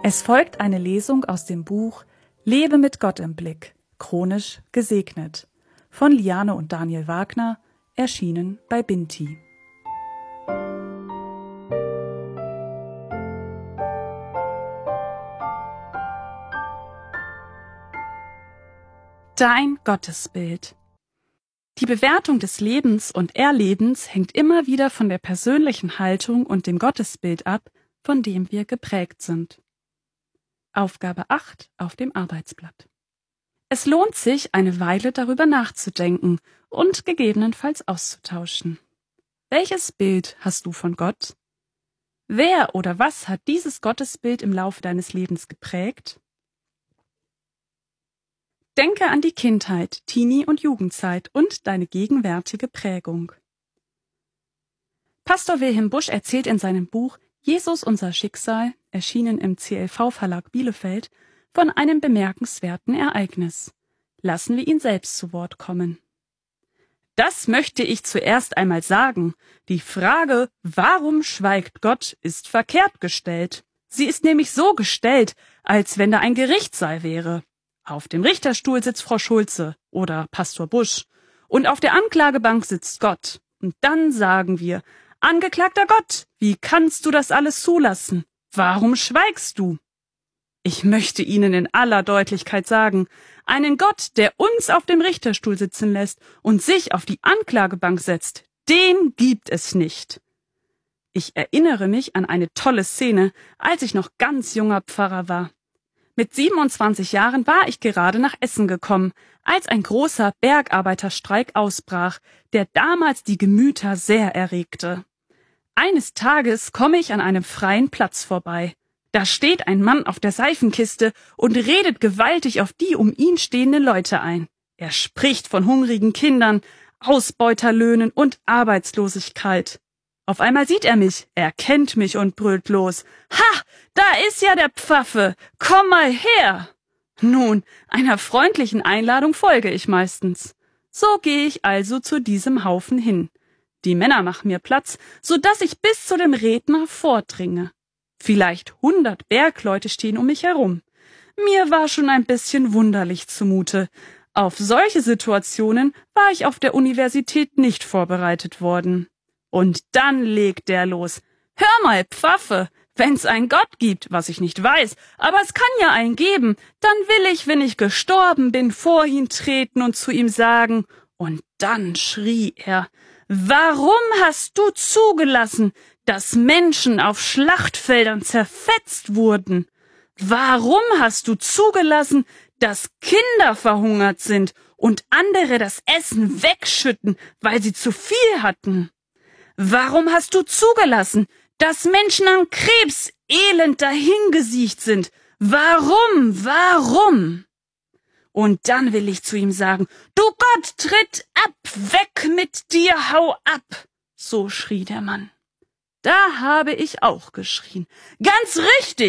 Es folgt eine Lesung aus dem Buch Lebe mit Gott im Blick, chronisch gesegnet, von Liane und Daniel Wagner, erschienen bei Binti. Dein Gottesbild. Die Bewertung des Lebens und Erlebens hängt immer wieder von der persönlichen Haltung und dem Gottesbild ab, von dem wir geprägt sind. Aufgabe 8 auf dem Arbeitsblatt. Es lohnt sich, eine Weile darüber nachzudenken und gegebenenfalls auszutauschen. Welches Bild hast du von Gott? Wer oder was hat dieses Gottesbild im Laufe deines Lebens geprägt? Denke an die Kindheit, Teenie- und Jugendzeit und deine gegenwärtige Prägung. Pastor Wilhelm Busch erzählt in seinem Buch Jesus, unser Schicksal, erschienen im CLV-Verlag Bielefeld, von einem bemerkenswerten Ereignis. Lassen wir ihn selbst zu Wort kommen. Das möchte ich zuerst einmal sagen. Die Frage, warum schweigt Gott, ist verkehrt gestellt. Sie ist nämlich so gestellt, als wenn da ein Gerichtssaal wäre. Auf dem Richterstuhl sitzt Frau Schulze oder Pastor Busch und auf der Anklagebank sitzt Gott. Und dann sagen wir: Angeklagter Gott, wie kannst du das alles zulassen? Warum schweigst du? Ich möchte Ihnen in aller Deutlichkeit sagen, einen Gott, der uns auf dem Richterstuhl sitzen lässt und sich auf die Anklagebank setzt, den gibt es nicht. Ich erinnere mich an eine tolle Szene, als ich noch ganz junger Pfarrer war. Mit 27 Jahren war ich gerade nach Essen gekommen, als ein großer Bergarbeiterstreik ausbrach, der damals die Gemüter sehr erregte. Eines Tages komme ich an einem freien Platz vorbei. Da steht ein Mann auf der Seifenkiste und redet gewaltig auf die um ihn stehenden Leute ein. Er spricht von hungrigen Kindern, Ausbeuterlöhnen und Arbeitslosigkeit. Auf einmal sieht er mich, erkennt mich und brüllt los: Ha, da ist ja der Pfaffe, komm mal her! Nun, einer freundlichen Einladung folge ich meistens. So gehe ich also zu diesem Haufen hin. Die Männer machen mir Platz, so dass ich bis zu dem Redner vordringe. Vielleicht 100 Bergleute stehen um mich herum. Mir war schon ein bisschen wunderlich zumute. Auf solche Situationen war ich auf der Universität nicht vorbereitet worden. Und dann legt der los: Hör mal, Pfaffe, wenn's einen Gott gibt, was ich nicht weiß, aber es kann ja einen geben, dann will ich, wenn ich gestorben bin, vor ihn treten und zu ihm sagen. Und dann schrie er: Warum hast du zugelassen, dass Menschen auf Schlachtfeldern zerfetzt wurden? Warum hast du zugelassen, dass Kinder verhungert sind und andere das Essen wegschütten, weil sie zu viel hatten? Warum hast du zugelassen, dass Menschen an Krebs elend dahingesiecht sind? Warum? Und dann will ich zu ihm sagen: Du Gott, tritt ab, weg mit dir, hau ab! So schrie der Mann. Da habe ich auch geschrien: Ganz richtig!